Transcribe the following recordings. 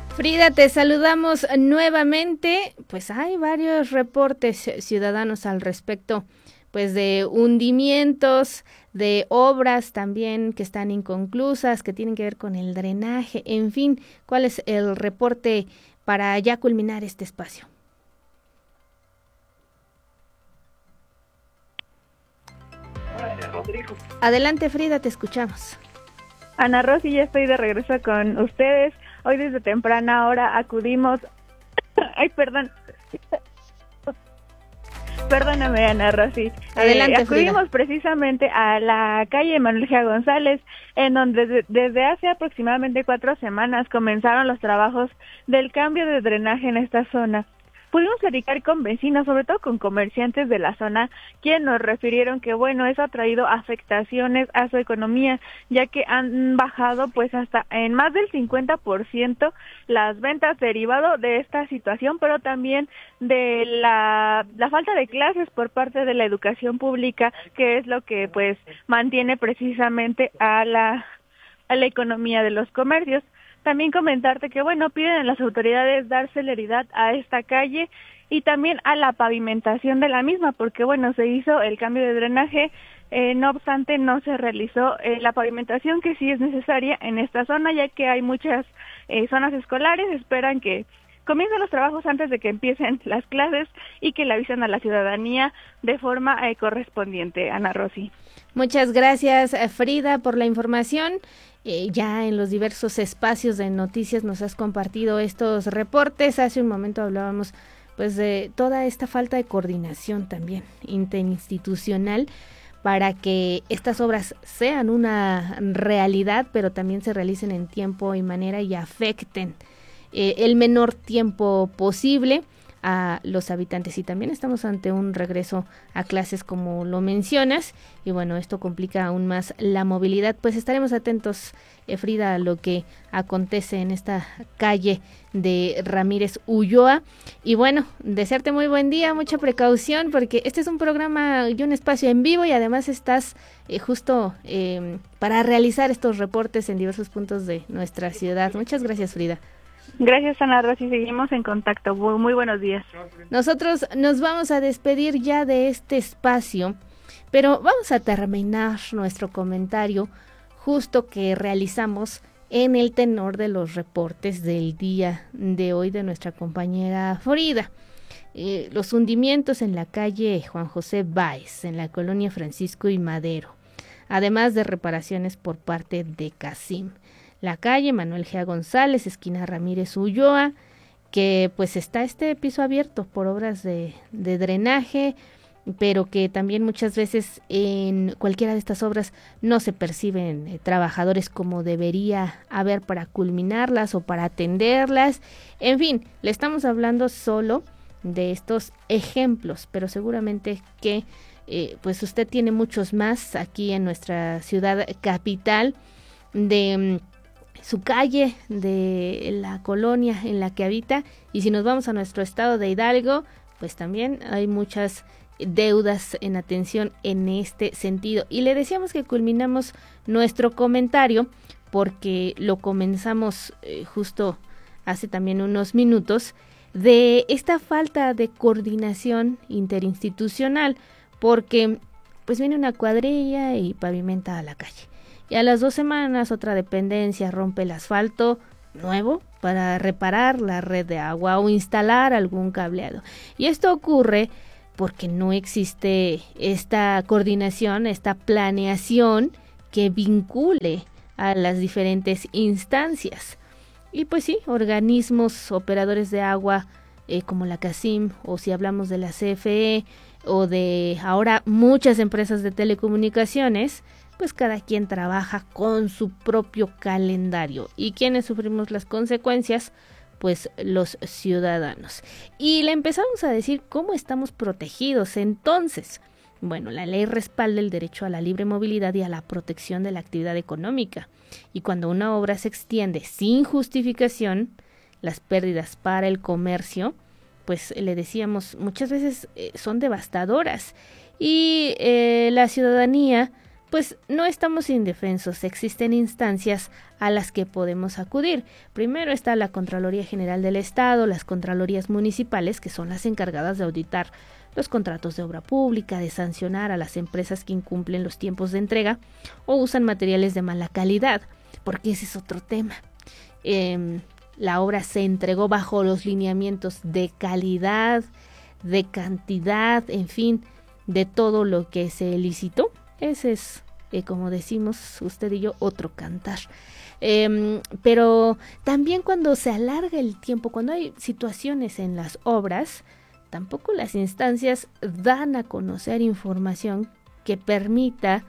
Frida, te saludamos nuevamente. Pues hay varios reportes ciudadanos al respecto, pues de hundimientos, de obras también que están inconclusas, que tienen que ver con el drenaje, en fin, ¿cuál es el reporte para ya culminar este espacio? Adelante, Frida, te escuchamos. Ana Rosy, ya estoy de regreso con ustedes. Hoy desde temprana hora acudimos... Ay, perdón. Perdóname, Ana Rosy. Adelante, acudimos Frida. Precisamente a la calle Manuel G. González, en donde desde hace aproximadamente 4 semanas comenzaron los trabajos del cambio de drenaje en esta zona. Pudimos platicar con vecinos, sobre todo con comerciantes de la zona, quienes nos refirieron que, bueno, eso ha traído afectaciones a su economía, ya que han bajado pues hasta en más del 50% las ventas derivado de esta situación, pero también de la falta de clases por parte de la educación pública, que es lo que pues mantiene precisamente a la economía de los comercios. También comentarte que, bueno, piden a las autoridades dar celeridad a esta calle y también a la pavimentación de la misma, porque, bueno, se hizo el cambio de drenaje, no obstante no se realizó la pavimentación que sí es necesaria en esta zona, ya que hay muchas zonas escolares, esperan que comiencen los trabajos antes de que empiecen las clases y que le avisen a la ciudadanía de forma correspondiente. Ana Rosy. Muchas gracias, Frida, por la información. Ya en los diversos espacios de noticias nos has compartido estos reportes. Hace un momento hablábamos pues de toda esta falta de coordinación también interinstitucional para que estas obras sean una realidad, pero también se realicen en tiempo y manera y afecten el menor tiempo posible a los habitantes. Y también estamos ante un regreso a clases, como lo mencionas, y bueno, esto complica aún más la movilidad. Pues estaremos atentos, Frida, a lo que acontece en esta calle de Ramírez Ulloa. Y bueno, desearte muy buen día, mucha precaución, porque este es un programa y un espacio en vivo, y además estás justo para realizar estos reportes en diversos puntos de nuestra ciudad. Muchas gracias, Frida. Gracias, Ana Rosy, seguimos en contacto. Muy buenos días. Nosotros nos vamos a despedir ya de este espacio, pero vamos a terminar nuestro comentario justo que realizamos en el tenor de los reportes del día de hoy de nuestra compañera Frida. Los hundimientos en la calle Juan José Báez, en la colonia Francisco y Madero, además de reparaciones por parte de CACIM. La calle Manuel G. González, esquina Ramírez Ulloa, que pues está este piso abierto por obras de drenaje, pero que también muchas veces en cualquiera de estas obras no se perciben trabajadores como debería haber para culminarlas o para atenderlas. En fin, le estamos hablando solo de estos ejemplos, pero seguramente que pues usted tiene muchos más aquí en nuestra ciudad capital, de su calle, de la colonia en la que habita. Y si nos vamos a nuestro estado de Hidalgo, pues también hay muchas deudas en atención en este sentido. Y le decíamos que culminamos nuestro comentario porque lo comenzamos justo hace también unos minutos, de esta falta de coordinación interinstitucional, porque pues viene una cuadrilla y pavimenta la calle. Y a las 2 semanas otra dependencia rompe el asfalto nuevo para reparar la red de agua o instalar algún cableado. Y esto ocurre porque no existe esta coordinación, esta planeación que vincule a las diferentes instancias. Y pues sí, organismos operadores de agua como la CACIM, o si hablamos de la CFE o de ahora muchas empresas de telecomunicaciones, pues cada quien trabaja con su propio calendario. ¿Y quienes sufrimos las consecuencias? Pues los ciudadanos. Y le empezamos a decir cómo estamos protegidos entonces. Bueno, la ley respalda el derecho a la libre movilidad y a la protección de la actividad económica. Y cuando una obra se extiende sin justificación, las pérdidas para el comercio, pues le decíamos, muchas veces son devastadoras. Y la ciudadanía pues no estamos indefensos, existen instancias a las que podemos acudir. Primero está la Contraloría General del Estado, las Contralorías Municipales, que son las encargadas de auditar los contratos de obra pública, de sancionar a las empresas que incumplen los tiempos de entrega o usan materiales de mala calidad, porque ese es otro tema. La obra se entregó bajo los lineamientos de calidad, de cantidad, en fin, de todo lo que se licitó. Ese es, como decimos usted y yo, otro cantar. Pero también cuando se alarga el tiempo, cuando hay situaciones en las obras, tampoco las instancias dan a conocer información que permita,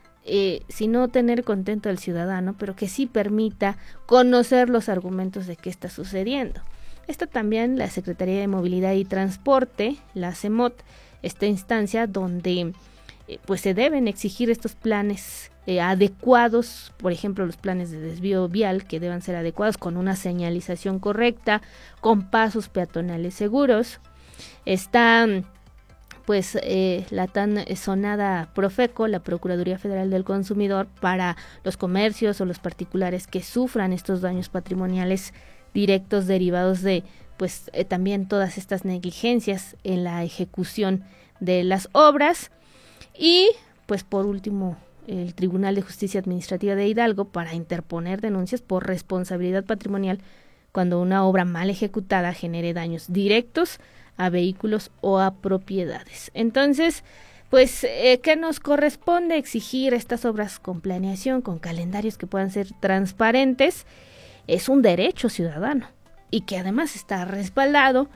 si no tener contento al ciudadano, pero que sí permita conocer los argumentos de qué está sucediendo. Está también la Secretaría de Movilidad y Transporte, la CEMOT, esta instancia donde pues se deben exigir estos planes adecuados, por ejemplo los planes de desvío vial que deban ser adecuados con una señalización correcta, con pasos peatonales seguros. Está pues la tan sonada Profeco, la Procuraduría Federal del Consumidor, para los comercios o los particulares que sufran estos daños patrimoniales directos derivados de pues también todas estas negligencias en la ejecución de las obras. Y pues por último el Tribunal de Justicia Administrativa de Hidalgo, para interponer denuncias por responsabilidad patrimonial cuando una obra mal ejecutada genere daños directos a vehículos o a propiedades. Entonces, pues, ¿qué nos corresponde? Exigir estas obras con planeación, con calendarios que puedan ser transparentes. Es un derecho ciudadano y que además está respaldado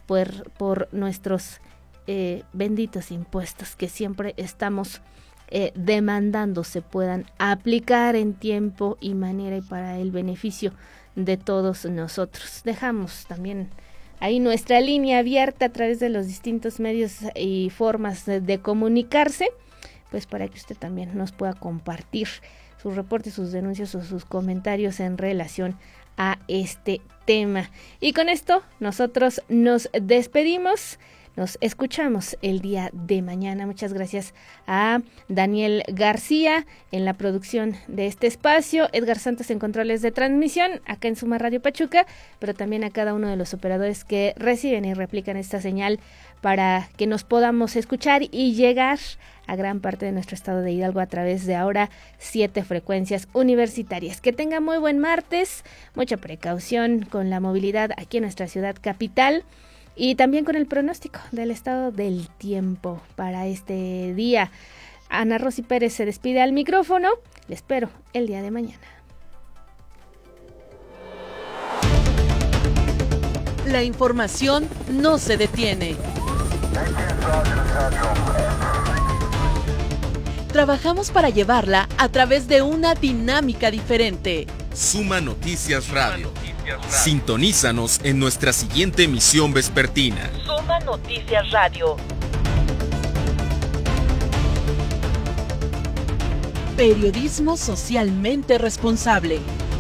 por nuestros benditos impuestos que siempre estamos demandando se puedan aplicar en tiempo y manera y para el beneficio de todos nosotros. Dejamos también ahí nuestra línea abierta a través de los distintos medios y formas de comunicarse, pues para que usted también nos pueda compartir sus reportes, sus denuncias o sus comentarios en relación a este tema. Y con esto nosotros nos despedimos. Nos escuchamos el día de mañana. Muchas gracias a Daniel García en la producción de este espacio, Edgar Santos en controles de transmisión, acá en Suma Radio Pachuca, pero también a cada uno de los operadores que reciben y replican esta señal para que nos podamos escuchar y llegar a gran parte de nuestro estado de Hidalgo a través de ahora 7 frecuencias universitarias. Que tenga muy buen martes, mucha precaución con la movilidad aquí en nuestra ciudad capital. Y también con el pronóstico del estado del tiempo para este día. Ana Rosy Pérez se despide al micrófono. Le espero el día de mañana. La información no se detiene. Trabajamos para llevarla a través de una dinámica diferente. Suma Noticias Radio. Sintonízanos en nuestra siguiente emisión vespertina. Suma Noticias Radio. Periodismo socialmente responsable.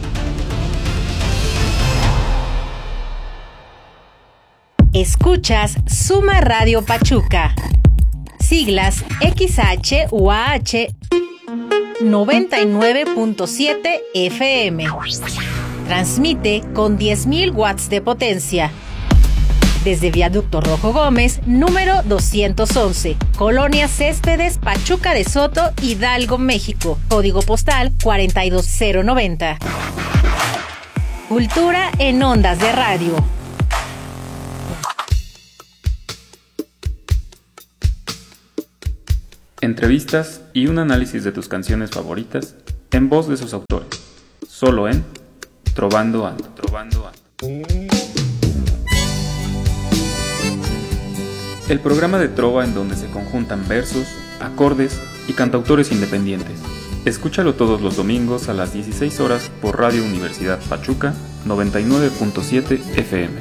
Escuchas Suma Radio Pachuca. Siglas XHUAH 99.7 FM. Transmite con 10.000 watts de potencia. Desde Viaducto Rojo Gómez, número 211, Colonia Céspedes, Pachuca de Soto, Hidalgo, México. Código postal 42090. Cultura en ondas de radio. Entrevistas y un análisis de tus canciones favoritas en voz de sus autores. Solo en Trovando Ando. El programa de trova en donde se conjuntan versos, acordes y cantautores independientes. Escúchalo todos los domingos a las 16 horas por Radio Universidad Pachuca 99.7 FM.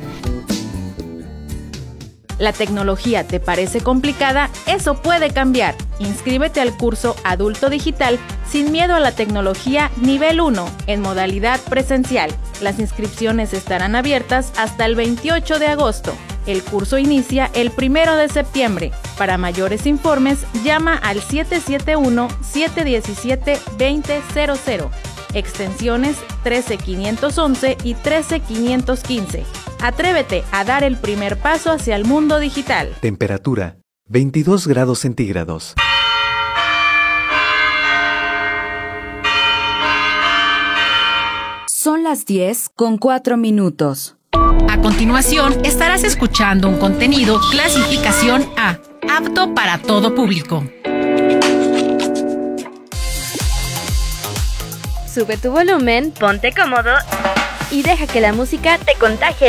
¿La tecnología te parece complicada? Eso puede cambiar. Inscríbete al curso Adulto Digital sin miedo a la tecnología nivel 1 en modalidad presencial. Las inscripciones estarán abiertas hasta el 28 de agosto. El curso inicia el 1 de septiembre. Para mayores informes, llama al 771-717-2000, extensiones 13511 y 13515. Atrévete a dar el primer paso hacia el mundo digital. Temperatura, 22 grados centígrados. Son las 10:04. A continuación, estarás escuchando un contenido clasificación A, apto para todo público. Sube tu volumen, ponte cómodo y deja que la música te contagie.